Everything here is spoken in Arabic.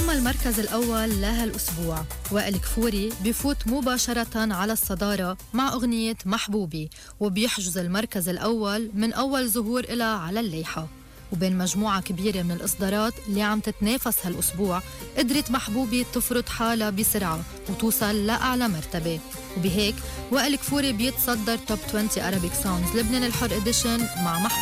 أما المركز الأول لهالأسبوع، وائل كفوري بيفوت مباشرة على الصدارة مع أغنية محبوبي، وبيحجز المركز الأول من أول ظهور إلها على الليحة. وبين مجموعة كبيرة من الإصدارات اللي عم تتنافس هالأسبوع، قدرت محبوبي تفرض حالها بسرعة وتوصل لأعلى مرتبة. وبهيك وائل كفوري بيتصدر توب 20 Arabic Songs لبنان الحر إديشن مع محبوبي.